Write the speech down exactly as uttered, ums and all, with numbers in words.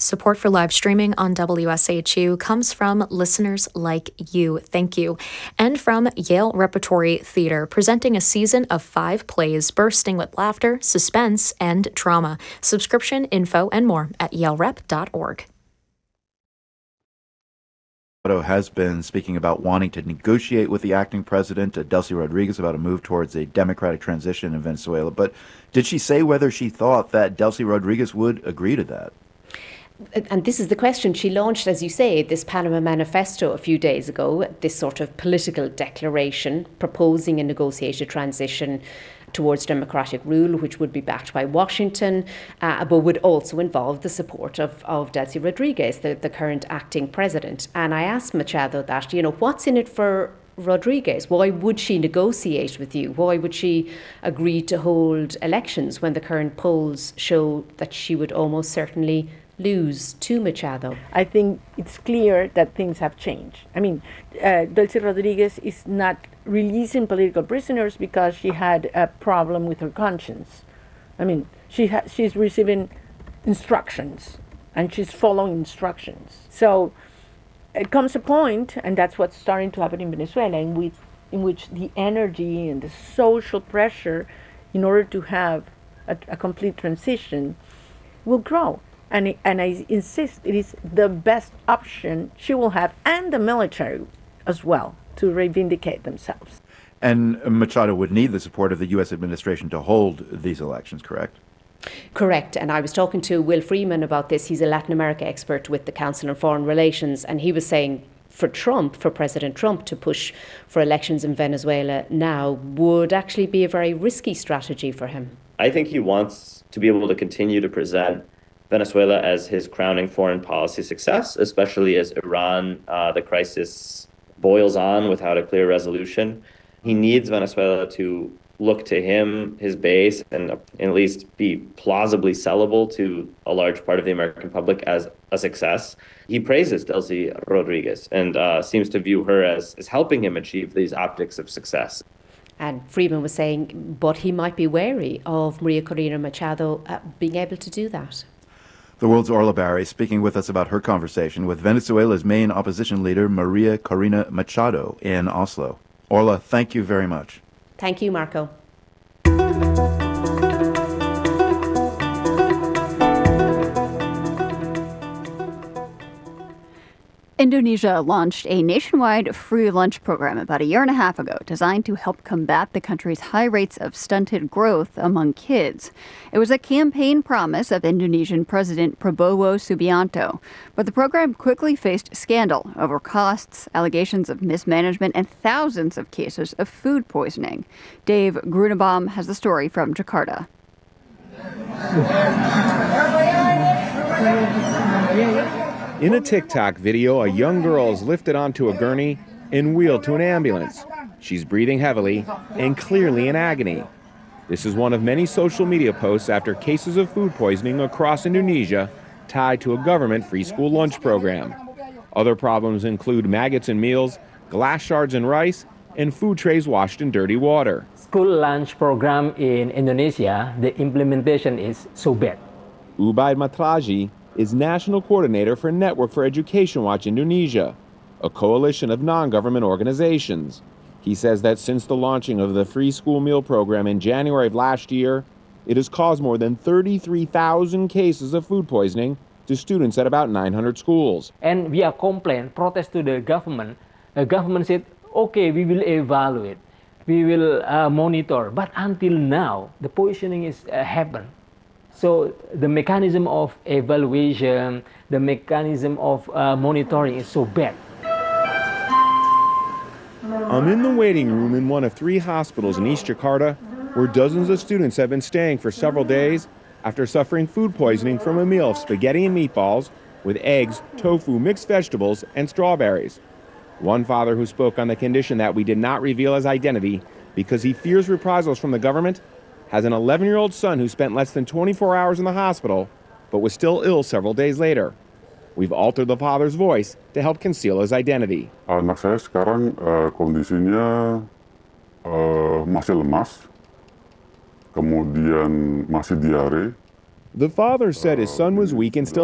Support for live streaming on W S H U comes from listeners like you. Thank you. And from Yale Repertory Theater, presenting a season of five plays bursting with laughter, suspense, and trauma. Subscription info and more at yale rep dot org. Has been speaking about wanting to negotiate with the acting president, uh, Delcy Rodriguez, about a move towards a democratic transition in Venezuela. But did she say whether she thought that Delcy Rodriguez would agree to that? And this is the question. She launched, as you say, this Panama Manifesto a few days ago, this sort of political declaration proposing a negotiated transition towards democratic rule, which would be backed by Washington, uh, but would also involve the support of, of Delcy Rodriguez, the, the current acting president. And I asked Machado that, you know, what's in it for Rodriguez? Why would she negotiate with you? Why would she agree to hold elections when the current polls show that she would almost certainly lose to Machado? I think it's clear that things have changed. I mean, uh, Delcy Rodriguez is not releasing political prisoners because she had a problem with her conscience. I mean, she ha- she's receiving instructions and she's following instructions. So it comes a point, and that's what's starting to happen in Venezuela, in which, in which the energy and the social pressure in order to have a, a complete transition will grow. And, it, and I insist it is the best option she will have, and the military as well, to reivindicate themselves. And Machado would need the support of the U S administration to hold these elections, correct? Correct. And I was talking to Will Freeman about this. He's a Latin America expert with the Council on Foreign Relations, and he was saying for Trump, for President Trump to push for elections in Venezuela now would actually be a very risky strategy for him. I think he wants to be able to continue to present Venezuela as his crowning foreign policy success, especially as Iran, uh, the crisis boils on without a clear resolution. He needs Venezuela to look to him, his base, and at least be plausibly sellable to a large part of the American public as a success. He praises Delcy Rodriguez and uh, seems to view her as, as helping him achieve these optics of success. And Freeman was saying, but he might be wary of Maria Corina Machado uh, being able to do that. The World's Orla Barry speaking with us about her conversation with Venezuela's main opposition leader, Maria Corina Machado, in Oslo. Orla, thank you very much. Thank you, Marco. Indonesia launched a nationwide free lunch program about a year and a half ago designed to help combat the country's high rates of stunted growth among kids. It was a campaign promise of Indonesian President Prabowo Subianto, but the program quickly faced scandal over costs, allegations of mismanagement, and thousands of cases of food poisoning. Dave Grunebaum has the story from Jakarta. In a TikTok video, a young girl is lifted onto a gurney and wheeled to an ambulance. She's breathing heavily and clearly in agony. This is one of many social media posts after cases of food poisoning across Indonesia tied to a government free school lunch program. Other problems include maggots in meals, glass shards in rice, and food trays washed in dirty water. School lunch program in Indonesia, the implementation is so bad. Ubaid Matraji is National Coordinator for Network for Education Watch Indonesia, a coalition of non-government organizations. He says that since the launching of the free school meal program in January of last year, it has caused more than thirty-three thousand cases of food poisoning to students at about nine hundred schools. And we are complain, protest to the government. The government said, okay, we will evaluate, we will uh, monitor. But until now, the poisoning is uh, happened. So the mechanism of evaluation, the mechanism of uh, monitoring is so bad. I'm in the waiting room in one of three hospitals in East Jakarta where dozens of students have been staying for several days after suffering food poisoning from a meal of spaghetti and meatballs with eggs, tofu, mixed vegetables, and strawberries. One father who spoke on the condition that we did not reveal his identity because he fears reprisals from the government has an eleven-year-old son who spent less than twenty-four hours in the hospital, but was still ill several days later. We've altered the father's voice to help conceal his identity. Anak saya sekarang uh, kondisinya uh, masih lemas, kemudian masih diare. The father said his son was weak and still